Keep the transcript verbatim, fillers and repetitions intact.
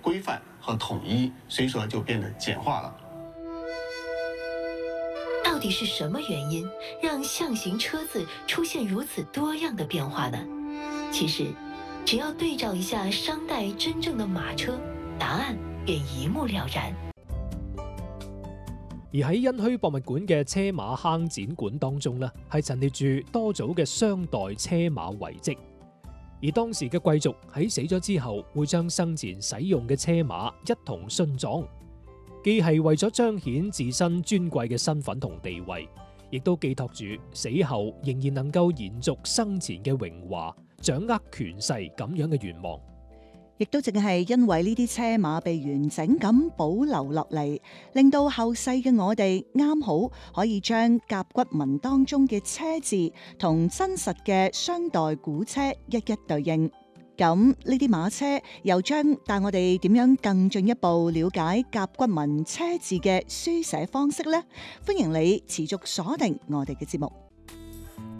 规范和统一，所以说就变得简化了。 到底是什么原因让象形车子出现如此多样的变化呢？其實，只要對照一下商代真正的馬車，答案便一目了然。 而喺殷墟博物館嘅車馬坑展館當中呢，係陳列住多組嘅商代車馬遺跡。而當時嘅貴族喺死咗之後，會將生前使用嘅車馬一同殉葬，既係為咗彰顯自身尊貴嘅身份同地位，亦都寄託住死後仍然能夠延續生前嘅榮華，掌握權勢咁樣嘅願望。 亦都正係因為呢啲車馬被完整咁保留落嚟，令到後世嘅我哋啱好可以將甲骨文當中嘅車字同真實嘅商代古車一一對應。咁呢啲馬車又將帶我哋點樣更進一步了解甲骨文車字嘅書寫方式呢？歡迎你持續鎖定我哋嘅節目。